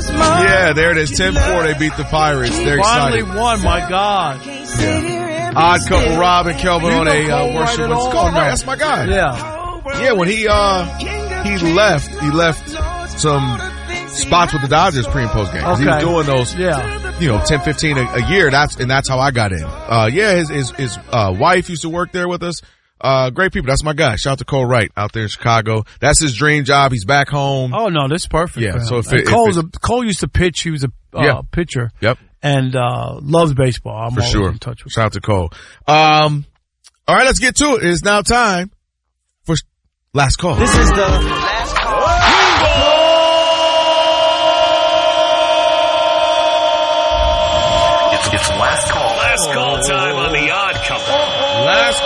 Yeah, there it is. 10-4. They beat the Pirates. They're Finally excited. won, my God. Yeah. Odd couple, Rob and Kelvin on a worship. Cole Wright, that's my guy. Yeah, when he left some spots with the Dodgers pre and post games. Okay. He was doing those, 10, 15 a year. That's how I got in. His wife used to work there with us. Great people. That's my guy. Shout out to Cole Wright out there in Chicago. That's his dream job. He's back home. Oh no, this is perfect. Yeah. So Cole used to pitch. He was a pitcher. Yep. And loves baseball. I'm for sure. In touch with Shout out to Cole. All right, let's get to it. It is now time for last call. This is the last call. It's last call. Last call time on The Odd Couple. Last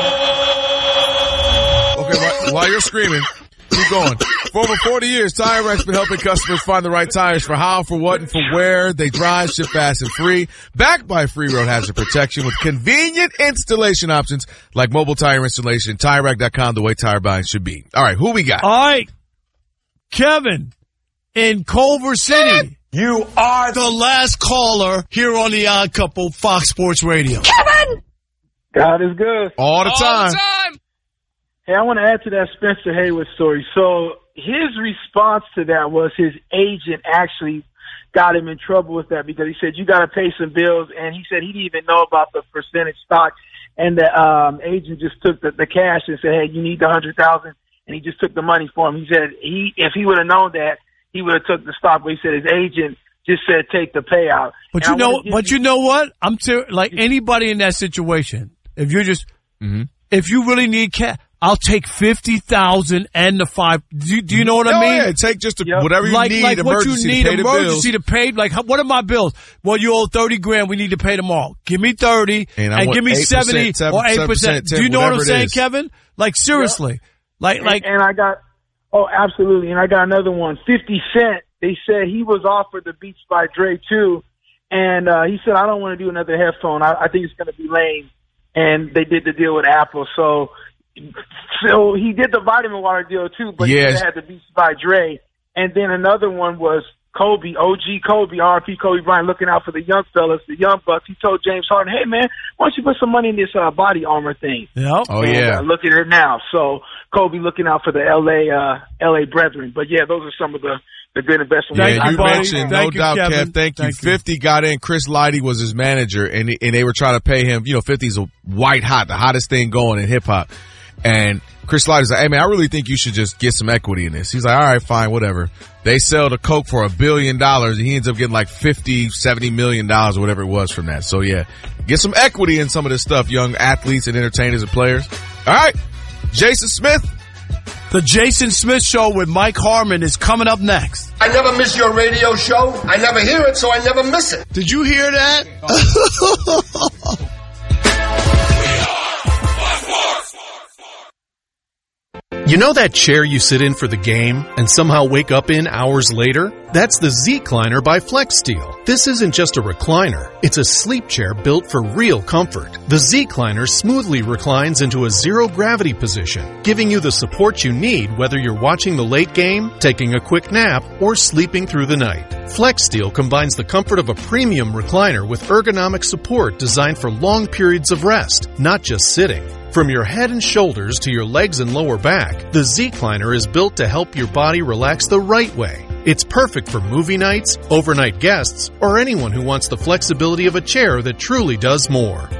call. Okay, while you're screaming, keep going. For over 40 years, Tire Rac's been helping customers find the right tires for how, for what, and for where they drive, ship fast and free. Backed by free road hazard protection with convenient installation options like mobile tire installation. TireRack.com, the way tire buying should be. All right, who we got? All right. Kevin in Culver City. You are the last caller here on The Odd Couple, Fox Sports Radio. Kevin! God is good. All the time. Hey, I want to add to that Spencer Haywood story. So his response to that was his agent actually got him in trouble with that because he said, you got to pay some bills. And he said he didn't even know about the percentage stock. And the agent just took the cash and said, hey, you need the $100,000. And he just took the money for him. He said if he would have known that, he would have took the stock. But he said his agent just said take the payout. But you know what? I'm like anybody in that situation. If you're just if you really need cash, I'll take 50,000 and the 5. Do you know what I mean? Yeah, take just whatever you need. Like emergency what you need, to pay emergency to pay. Like what are my bills? Well, you owe $30,000. We need to pay them all. Give me 30 and give me 70 or 8%. Do you know what I'm saying, Kevin? Like seriously, and I got. Oh, absolutely. And I got another one. 50 Cent, they said he was offered the Beats by Dre too. And he said, I don't want to do another headphone. I think it's going to be lame. And they did the deal with Apple. So he did the vitamin water deal too, but he had the Beats by Dre. And then another one was Kobe, OG Kobe, RP Kobe Bryant, looking out for the young fellas, the young bucks. He told James Harden, hey man, why don't you put some money in this body armor thing? Yeah. Oh, yeah. Look at it now. So Kobe looking out for the LA brethren. But yeah, those are some of the good investments. Yeah, you mentioned, no doubt, Kev. Thank you. 50 got in. Chris Lighty was his manager, and they were trying to pay him. 50's a white hot, the hottest thing going in hip hop. And Chris Lighty's like, hey man, I really think you should just get some equity in this. He's like, all right, fine, whatever. They sell the Coke for $1 billion, and he ends up getting like $50-70 million or whatever it was from that. So yeah, get some equity in some of this stuff, young athletes and entertainers and players. All right, Jason Smith. The Jason Smith Show with Mike Harmon is coming up next. I never miss your radio show. I never hear it, so I never miss it. Did you hear that? You know that chair you sit in for the game and somehow wake up in hours later? That's the Z-Cliner by FlexSteel. This isn't just a recliner. It's a sleep chair built for real comfort. The Z-Cliner smoothly reclines into a zero-gravity position, giving you the support you need whether you're watching the late game, taking a quick nap, or sleeping through the night. FlexSteel combines the comfort of a premium recliner with ergonomic support designed for long periods of rest, not just sitting. From your head and shoulders to your legs and lower back, the Z-Cliner is built to help your body relax the right way. It's perfect for movie nights, overnight guests, or anyone who wants the flexibility of a chair that truly does more.